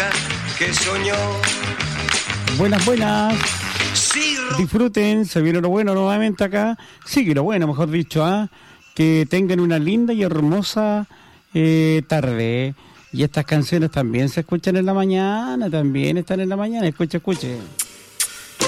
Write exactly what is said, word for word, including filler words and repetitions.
chica que soñó. Buenas, buenas. Disfruten, se viene lo bueno nuevamente acá. Sí, que lo bueno, mejor dicho, ¿ah? Que tengan una linda y hermosa eh, tarde. Y estas canciones también se escuchan en la mañana, también están en la mañana. Escuche, escuche.